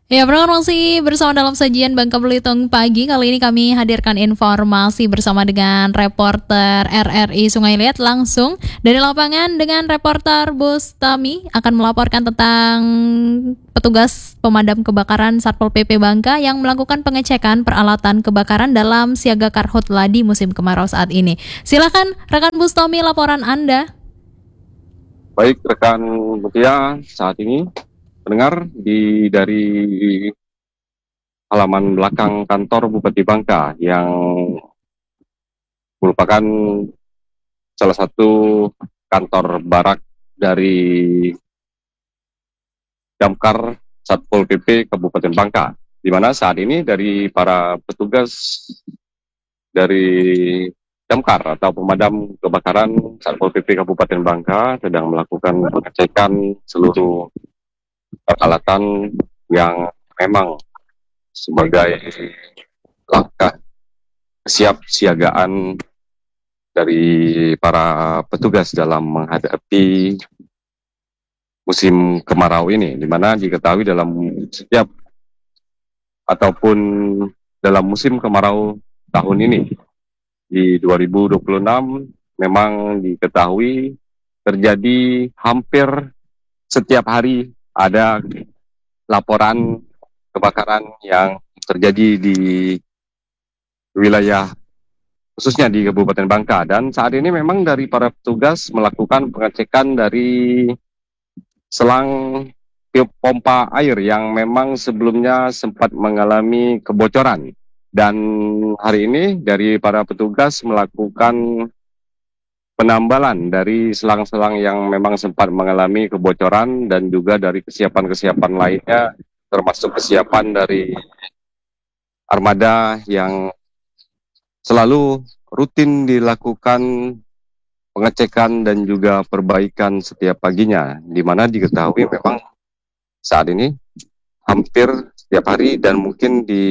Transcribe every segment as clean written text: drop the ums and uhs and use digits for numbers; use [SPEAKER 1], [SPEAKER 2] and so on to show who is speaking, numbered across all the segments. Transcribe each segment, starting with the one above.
[SPEAKER 1] Ya, pendengar masih bersama dalam sajian Bangka Belitung Pagi. Kali ini kami hadirkan informasi bersama dengan reporter RRI Sungai Liat langsung dari lapangan dengan reporter Bustami akan melaporkan tentang petugas pemadam kebakaran Satpol PP Bangka yang melakukan pengecekan peralatan kebakaran dalam siaga karhutla di musim kemarau saat ini. Silakan rekan Bustami laporan Anda.
[SPEAKER 2] Baik, rekan Mutia, saat ini pendengar dari halaman belakang kantor Bupati Bangka yang merupakan salah satu kantor barak dari Damkar Satpol PP Kabupaten Bangka, di mana saat ini dari para petugas dari Damkar atau pemadam kebakaran Satpol PP Kabupaten Bangka sedang melakukan pengecekan seluruh peralatan yang memang sebagai langkah kesiapsiagaan dari para petugas dalam menghadapi musim kemarau ini, di mana diketahui dalam setiap ataupun dalam musim kemarau tahun ini di 2026 memang diketahui terjadi hampir setiap hari ada laporan kebakaran yang terjadi di wilayah khususnya di Kabupaten Bangka, dan saat ini memang dari para petugas melakukan pengecekan dari selang tiup pompa air yang memang sebelumnya sempat mengalami kebocoran, dan hari ini dari para petugas melakukan penambalan dari selang-selang yang memang sempat mengalami kebocoran dan juga dari kesiapan-kesiapan lainnya, termasuk kesiapan dari armada yang selalu rutin dilakukan pengecekan dan juga perbaikan setiap paginya, di mana diketahui memang saat ini hampir setiap hari dan mungkin di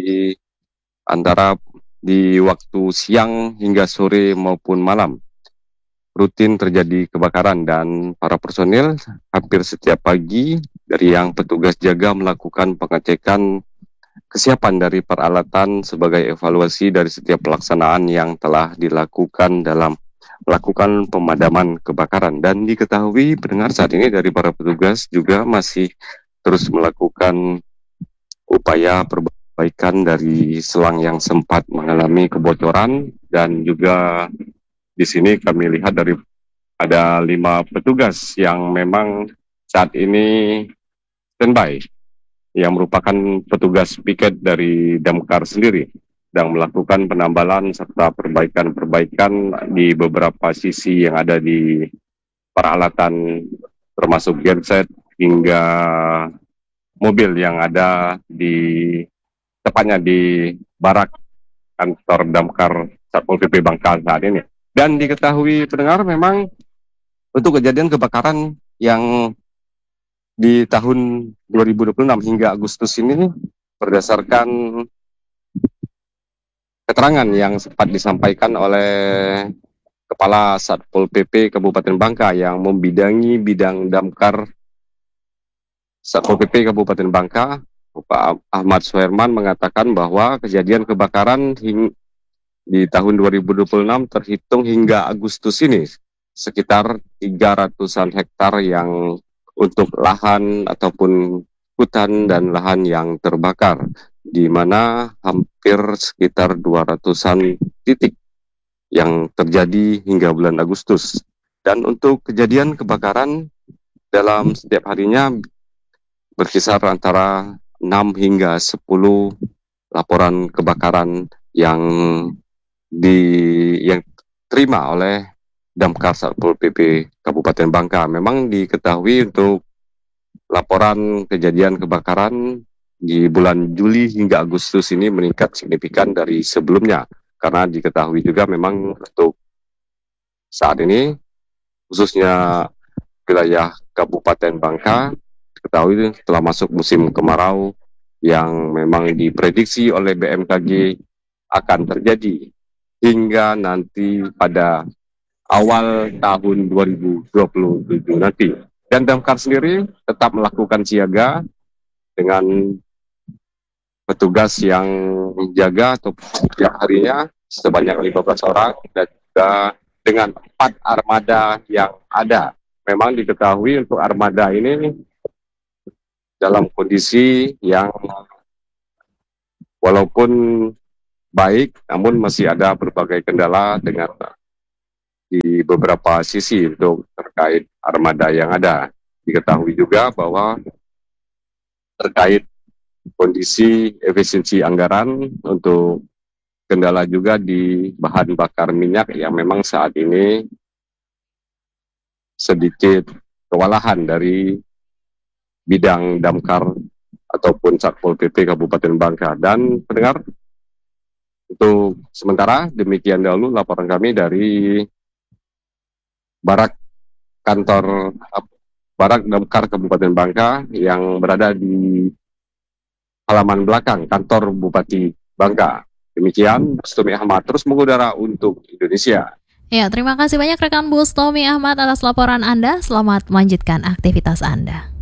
[SPEAKER 2] antara di waktu siang hingga sore maupun malam rutin terjadi kebakaran, dan para personil hampir setiap pagi dari yang petugas jaga melakukan pengecekan kesiapan dari peralatan sebagai evaluasi dari setiap pelaksanaan yang telah dilakukan dalam melakukan pemadaman kebakaran. Dan diketahui pendengar saat ini dari para petugas juga masih terus melakukan upaya perbaikan dari selang yang sempat mengalami kebocoran, dan juga di sini kami lihat dari ada 5 petugas yang memang saat ini standby, yang merupakan petugas piket dari Damkar sendiri, dan melakukan penambalan serta perbaikan-perbaikan di beberapa sisi yang ada di peralatan, termasuk genset hingga mobil yang ada di tepatnya di barak kantor Damkar Satpol PP Bangka saat ini. Dan diketahui pendengar memang untuk kejadian kebakaran yang di tahun 2026 hingga Agustus ini, berdasarkan keterangan yang sempat disampaikan oleh Kepala Satpol PP Kabupaten Bangka yang membidangi bidang Damkar Satpol PP Kabupaten Bangka, Pak Ahmad Suherman, mengatakan bahwa kejadian kebakaran di tahun 2026 terhitung hingga Agustus ini sekitar 300-an hektar yang untuk lahan ataupun hutan dan lahan yang terbakar, di mana hampir sekitar 200-an titik yang terjadi hingga bulan Agustus. Dan untuk kejadian kebakaran dalam setiap harinya berkisar antara 6 hingga 10 laporan kebakaran yang diterima oleh Damkar Satpol PP Kabupaten Bangka. Memang diketahui untuk laporan kejadian kebakaran di bulan Juli hingga Agustus ini meningkat signifikan dari sebelumnya, karena diketahui juga memang untuk saat ini khususnya wilayah Kabupaten Bangka diketahui telah masuk musim kemarau yang memang diprediksi oleh BMKG akan terjadi hingga nanti pada awal tahun 2027 nanti. Dan Damkar sendiri tetap melakukan siaga dengan petugas yang menjaga atau setiap harinya sebanyak 15 orang dan juga dengan 4 armada yang ada. Memang diketahui untuk armada ini dalam kondisi yang walaupun baik, namun masih ada berbagai kendala dengan di beberapa sisi untuk terkait armada yang ada. Diketahui juga bahwa terkait kondisi efisiensi anggaran untuk kendala juga di bahan bakar minyak yang memang saat ini sedikit kewalahan dari bidang damkar ataupun Satpol PP Kabupaten Bangka. Dan pendengar, untuk sementara demikian dahulu laporan kami dari Barak Damkar Kabupaten Bangka yang berada di halaman belakang kantor Bupati Bangka. Demikian, Bustomi Ahmad terus mengudara untuk Indonesia.
[SPEAKER 1] Ya, terima kasih banyak rekan Bustomi Ahmad atas laporan Anda. Selamat melanjutkan aktivitas Anda.